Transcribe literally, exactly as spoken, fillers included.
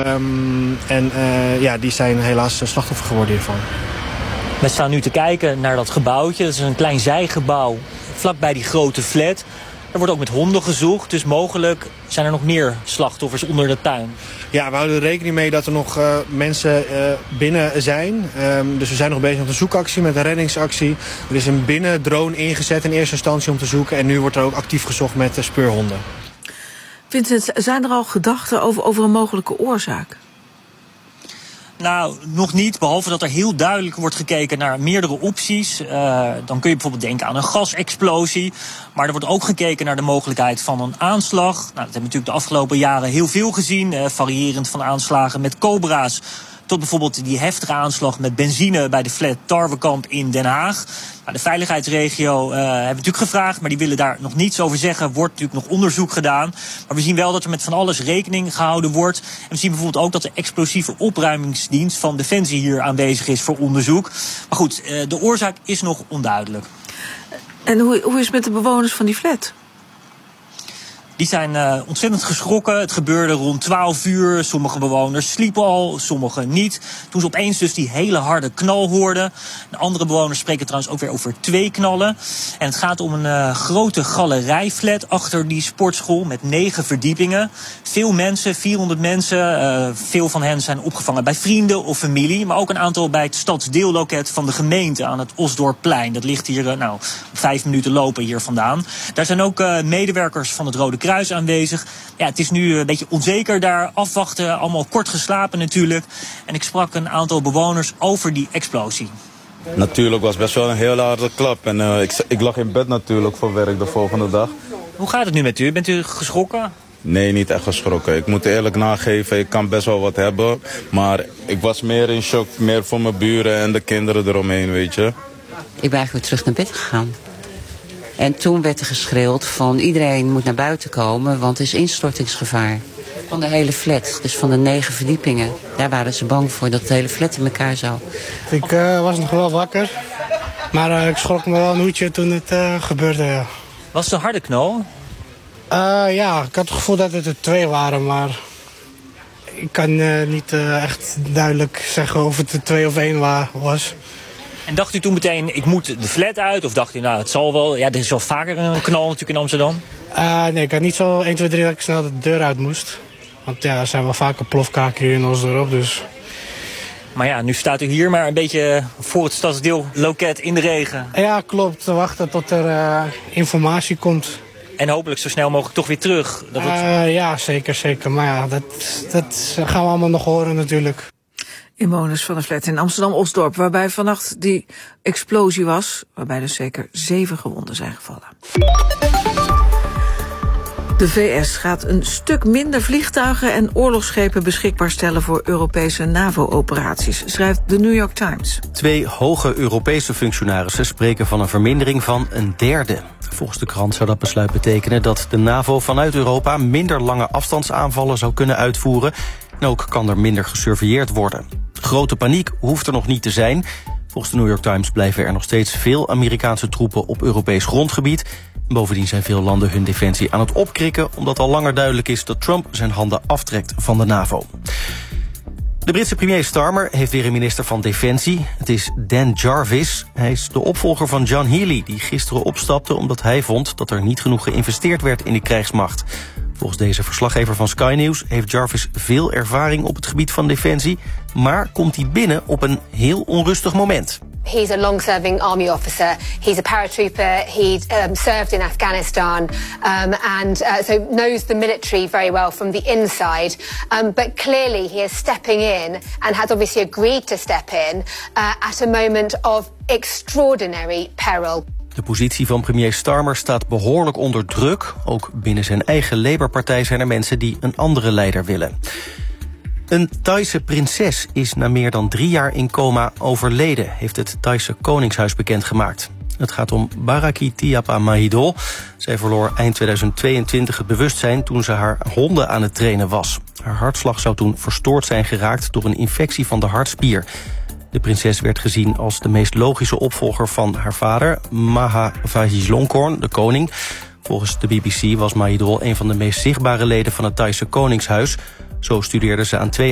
Um, en uh, ja, die zijn helaas slachtoffer geworden hiervan. We staan nu te kijken naar dat gebouwtje. Dat is een klein zijgebouw vlakbij die grote flat. Er wordt ook met honden gezocht, dus mogelijk zijn er nog meer slachtoffers onder de tuin. Ja, we houden er rekening mee dat er nog uh, mensen uh, binnen zijn. Um, dus we zijn nog bezig met een zoekactie, met een reddingsactie. Er is een binnendrone ingezet in eerste instantie om te zoeken. En nu wordt er ook actief gezocht met uh, speurhonden. Vincent, zijn er al gedachten over, over een mogelijke oorzaak? Nou, nog niet, behalve dat er heel duidelijk wordt gekeken naar meerdere opties. Uh, dan kun je bijvoorbeeld denken aan een gasexplosie. Maar er wordt ook gekeken naar de mogelijkheid van een aanslag. Nou, dat hebben we natuurlijk de afgelopen jaren heel veel gezien. Uh, variërend van aanslagen met cobra's tot bijvoorbeeld die heftige aanslag met benzine bij de flat Tarwekamp in Den Haag. Nou, de veiligheidsregio uh, hebben we natuurlijk gevraagd, maar die willen daar nog niets over zeggen. Wordt natuurlijk nog onderzoek gedaan. Maar we zien wel dat er met van alles rekening gehouden wordt. En we zien bijvoorbeeld ook dat de explosieve opruimingsdienst van Defensie hier aanwezig is voor onderzoek. Maar goed, uh, de oorzaak is nog onduidelijk. En hoe, hoe is het met de bewoners van die flat? Die zijn uh, ontzettend geschrokken. Het gebeurde rond twaalf uur. Sommige bewoners sliepen al, sommige niet. Toen ze opeens dus die hele harde knal hoorden. De andere bewoners spreken trouwens ook weer over twee knallen. En het gaat om een uh, grote galerijflat achter die sportschool met negen verdiepingen. Veel mensen, vierhonderd mensen. Uh, veel van hen zijn opgevangen bij vrienden of familie. Maar ook een aantal bij het stadsdeelloket van de gemeente aan het Osdorpplein. Dat ligt hier uh, nou, vijf minuten lopen hier vandaan. Daar zijn ook uh, medewerkers van het Rode Kruis aanwezig. Ja, het is nu een beetje onzeker daar, afwachten, allemaal kort geslapen natuurlijk. En ik sprak een aantal bewoners over die explosie. Natuurlijk was het best wel een hele harde klap. En uh, ik, ik lag in bed natuurlijk voor werk de volgende dag. Hoe gaat het nu met u? Bent u geschrokken? Nee, niet echt geschrokken. Ik moet eerlijk nageven, ik kan best wel wat hebben. Maar ik was meer in shock, meer voor mijn buren en de kinderen eromheen, weet je. Ik ben eigenlijk weer terug naar bed gegaan. En toen werd er geschreeuwd van iedereen moet naar buiten komen, want er is instortingsgevaar. Van de hele flat, dus van de negen verdiepingen. Daar waren ze bang voor, dat de hele flat in elkaar zou. Ik uh, was nog wel wakker, maar uh, ik schrok me wel een hoedje toen het uh, gebeurde. Ja. Was het een harde knal? Uh, ja, ik had het gevoel dat het er twee waren, maar ik kan uh, niet uh, echt duidelijk zeggen of het er twee of één wa- was. En dacht u toen meteen, ik moet de flat uit? Of dacht u, nou, het zal wel. Ja, er is wel vaker een knal natuurlijk in Amsterdam. Uh, nee, ik had niet zo één, twee, drie dat ik snel de deur uit moest. Want ja, er zijn wel vaker plofkaken hier in Osdorp, dus. Maar ja, nu staat u hier maar een beetje voor het stadsdeel loket in de regen. Ja, klopt. Te wachten tot er uh, informatie komt. En hopelijk zo snel mogelijk toch weer terug. Dat het... uh, ja, zeker, zeker. Maar ja, dat, dat gaan we allemaal nog horen natuurlijk. Inwoners van een flat in Amsterdam-Osdorp, waarbij vannacht die explosie was, waarbij dus zeker zeven gewonden zijn gevallen. De V S gaat een stuk minder vliegtuigen en oorlogsschepen beschikbaar stellen voor Europese NAVO-operaties, schrijft de New York Times. Twee hoge Europese functionarissen spreken van een vermindering van een derde. Volgens de krant zou dat besluit betekenen dat de NAVO vanuit Europa minder lange afstandsaanvallen zou kunnen uitvoeren. En ook kan er minder gesurveilleerd worden. Grote paniek hoeft er nog niet te zijn. Volgens de New York Times blijven er nog steeds veel Amerikaanse troepen op Europees grondgebied. Bovendien zijn veel landen hun defensie aan het opkrikken, omdat al langer duidelijk is dat Trump zijn handen aftrekt van de NAVO. De Britse premier Starmer heeft weer een minister van Defensie. Het is Dan Jarvis. Hij is de opvolger van John Healey, die gisteren opstapte omdat hij vond dat er niet genoeg geïnvesteerd werd in de krijgsmacht. Volgens deze verslaggever van Sky News heeft Jarvis veel ervaring op het gebied van defensie, maar komt hij binnen op een heel onrustig moment. He's a long-serving army officer. He's a paratrooper. He um, served in Afghanistan um, and uh, so knows the military very well from the inside. Um, but clearly he is stepping in and has obviously agreed to step in uh, at a moment of extraordinary peril. De positie van premier Starmer staat behoorlijk onder druk. Ook binnen zijn eigen Labour-partij zijn er mensen die een andere leider willen. Een Thaise prinses is na meer dan drie jaar in coma overleden, heeft het Thaise Koningshuis bekendgemaakt. Het gaat om Baraki Tiapa Mahidol. Zij verloor eind tweeduizend tweeëntwintig het bewustzijn toen ze haar honden aan het trainen was. Haar hartslag zou toen verstoord zijn geraakt door een infectie van de hartspier. De prinses werd gezien als de meest logische opvolger van haar vader, Maha Vajiralongkorn, de koning. Volgens de B B C was Mahidol een van de meest zichtbare leden van het Thaise Koningshuis. Zo studeerde ze aan twee